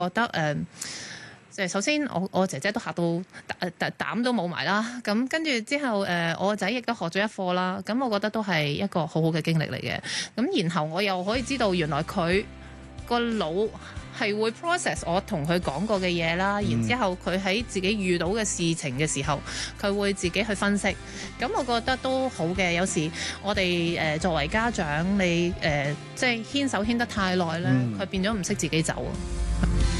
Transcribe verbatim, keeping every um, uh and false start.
覺得誒，即、呃、係首先我我姐姐都嚇到膽膽都冇埋啦。咁跟住之後誒、呃，我個仔亦都學咗一課啦。咁我覺得都係一個好好嘅經歷嚟嘅。咁然後我又可以知道原來佢個腦係會 process 我同佢講過嘅嘢啦。 嗯、 然之後佢喺自己遇到嘅事情嘅時候，佢會自己去分析。咁我覺得都好嘅。有時我哋誒、呃、作為家長，你誒、呃、即係牽手牽得太耐咧，佢、嗯、變咗唔識自己走。